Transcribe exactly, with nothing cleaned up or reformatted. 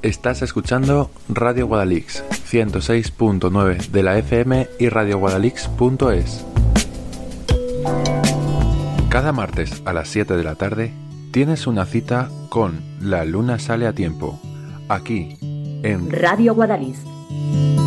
Estás escuchando Radio Guadalix, ciento seis punto nueve de la F M y radio guadalix punto es. Cada martes a las siete de la tarde tienes una cita con La Luna Sale a Tiempo, aquí en Radio Guadalix.